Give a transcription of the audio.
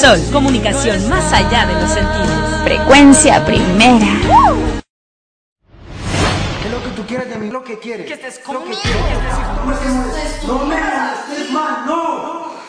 Sol, comunicación más allá de los sentidos. Frecuencia primera. ¿Qué es lo que tú quieres de mí? Lo que quieres. Que estés Lo que conmigo. quieres. ¿Por qué no es esto? No me